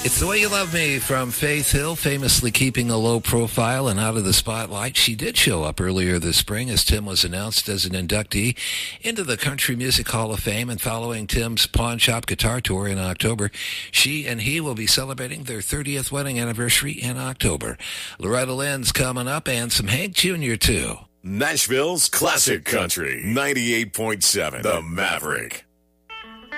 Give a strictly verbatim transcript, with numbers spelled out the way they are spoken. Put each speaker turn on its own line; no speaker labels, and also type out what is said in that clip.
It's The Way You Love Me from Faith Hill, famously keeping a low profile and out of the spotlight. She did show up earlier this spring as Tim was announced as an inductee into the Country Music Hall of Fame. And following Tim's Pawn Shop Guitar Tour in October, she and he will be celebrating their thirtieth wedding anniversary in October. Loretta Lynn's coming up, and some Hank Junior too.
Nashville's Classic Country, ninety-eight point seven, The Maverick.